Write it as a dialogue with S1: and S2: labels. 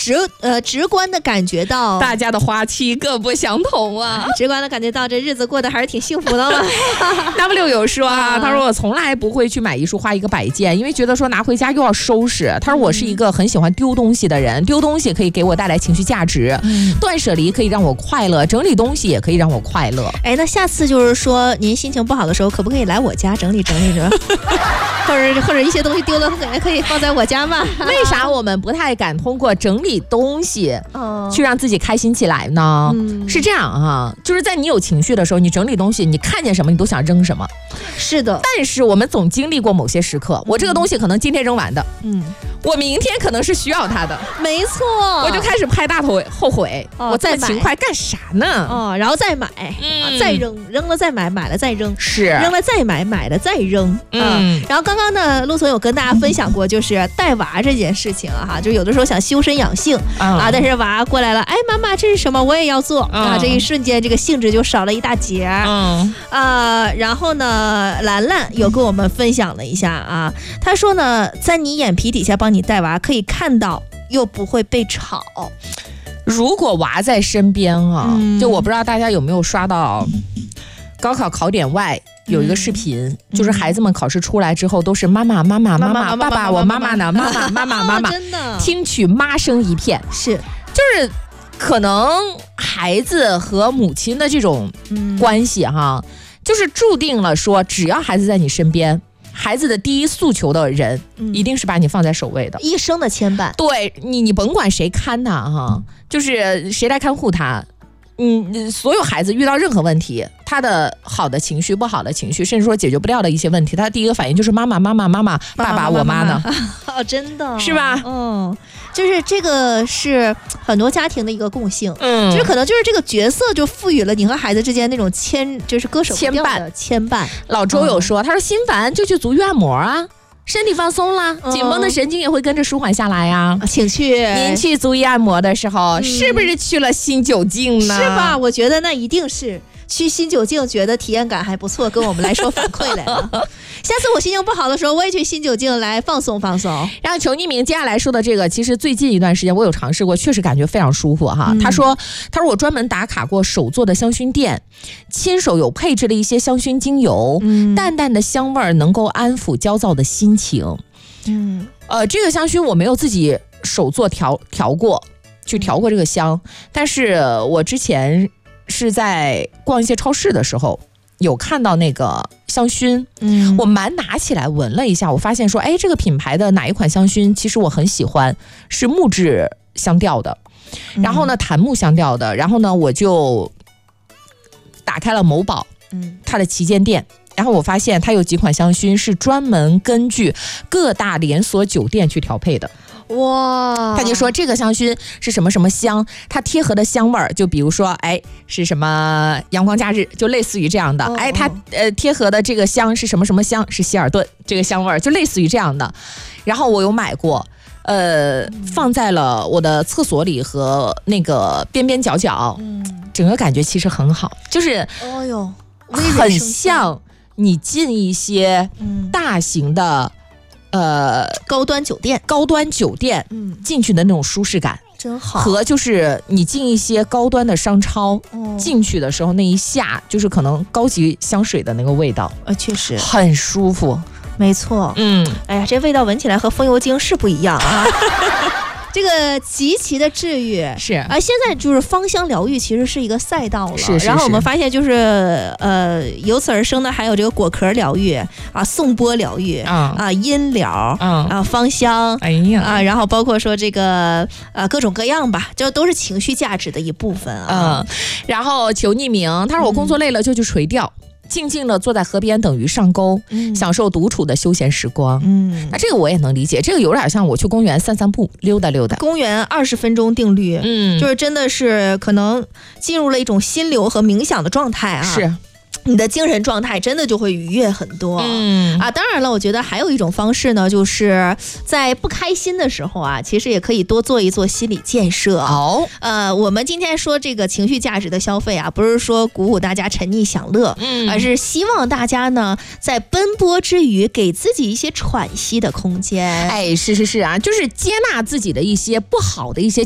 S1: 直观的感觉到
S2: 大家的花期各不相同啊，
S1: 直观的感觉到这日子过得还是挺幸福的嘛。
S2: W 有说啊，他说我从来不会去买一束花一个摆件，因为觉得说拿回家又要收拾。他说我是一个很喜欢丢东西的人，丢东西可以给我带来情绪价值，断舍离可以让我快乐，整理东西也可以让我快乐。
S1: 哎，那下次就是说您心情不好的时候，可不可以来我家整理整理着？或者一些东西丢了，可以放在我家吗？
S2: 为啥我们不太敢通过整理东西去让自己开心起来呢？是这样啊，就是在你有情绪的时候，你整理东西，你看见什么你都想扔什么。
S1: 是的，
S2: 但是我们总经历过某些时刻，我这个东西可能今天扔完的，我明天可能是需要它的，
S1: 没错，
S2: 我就开始拍大腿后悔，我这么勤快干啥呢？
S1: 然后再买，再扔，扔了再买，买了再扔，
S2: 是
S1: 扔了再买，买了再扔，然后刚刚呢，陆总有跟大家分享过，就是带娃这件事情啊，就有的时候想修身养性啊，但是娃过来了，哎，妈妈这是什么？我也要做啊，这一瞬间这个兴致就少了一大截然后呢，兰兰有跟我们分享了一下啊，她说呢，在你眼皮底下帮你带娃，可以看到又不会被吵。
S2: 如果娃在身边啊，就我不知道大家有没有刷到高考考点外有一个视频，就是孩子们考试出来之后都是妈妈妈妈妈妈，爸爸我妈妈呢，妈妈妈妈妈妈，
S1: 真的
S2: 听取妈声一片，就是可能孩子和母亲的这种关系哈，就是注定了说，只要孩子在你身边，孩子的第一诉求的人一定是把你放在首位的，
S1: 一生的牵绊。
S2: 对你甭管谁看他哈，就是谁来看护他。所有孩子遇到任何问题，他的好的情绪、不好的情绪，甚至说解决不了的一些问题，他第一个反应就是妈妈妈妈妈妈，爸爸我妈呢？
S1: 真的
S2: 是吧？
S1: 就是这个是很多家庭的一个共性，就是可能就是这个角色就赋予了你和孩子之间那种就是割舍不掉的牵绊。
S2: 老周有说，他说心烦就去足浴按摩啊。身体放松了，紧绷的神经也会跟着舒缓下来呀。
S1: 请去
S2: 您去足浴按摩的时候，是不是去了新酒境呢？
S1: 是吧？我觉得那一定是去新酒境，觉得体验感还不错，跟我们来说反馈来了。下次我心情不好的时候，我也去新酒境来放松放松。
S2: 然后求匿名接下来说的这个，其实最近一段时间我有尝试过，确实感觉非常舒服哈。他说我专门打卡过手做的香薰店，亲手有配置了一些香薰精油，淡淡的香味能够安抚焦躁的心情。这个香薰我没有自己手做调过这个香，但是我之前是在逛一些超市的时候有看到那个香薰，我蛮拿起来闻了一下，我发现说，哎，这个品牌的哪一款香薰其实我很喜欢，是木质香调的，然后呢檀木香调的，然后呢我就打开了某宝它的旗舰店，然后我发现它有几款香薰是专门根据各大连锁酒店去调配的。哇，他就说这个香薰是什么什么香，它贴合的香味儿，就比如说，哎，是什么阳光假日，就类似于这样的。哎，它贴合的这个香是什么什么香，是希尔顿这个香味儿，就类似于这样的。然后我有买过，放在了我的厕所里和那个边边角角，整个感觉其实很好，就是很像你进一些大型的。
S1: 高端酒店，
S2: 进去的那种舒适感
S1: 真好，
S2: 和就是你进一些高端的商超，进去的时候那一下就是可能高级香水的那个味道，
S1: 确实
S2: 很舒服，
S1: 没错，哎呀，这味道闻起来和风油精是不一样啊。这个极其的治愈
S2: 是
S1: 现在就是芳香疗愈其实是一个赛道了，
S2: 是
S1: 然后我们发现就是由此而生的还有这个果壳疗愈啊、颂钵疗愈音疗芳香，
S2: 哎呀
S1: 然后包括说这个各种各样吧，这都是情绪价值的一部分
S2: 然后求匿名，他说我工作累了就去垂钓。静静的坐在河边等鱼上钩，享受独处的休闲时光。那这个我也能理解，这个有点像我去公园散散步、溜达溜达。
S1: 公园20分钟定律，就是真的是可能进入了一种心流和冥想的状态啊。
S2: 是。
S1: 你的精神状态真的就会愉悦很多当然了，我觉得还有一种方式呢，就是在不开心的时候啊，其实也可以多做一做心理建设我们今天说这个情绪价值的消费啊，不是说鼓舞大家沉溺享乐，而是希望大家呢在奔波之余给自己一些喘息的空间。
S2: 哎，是啊，就是接纳自己的一些不好的一些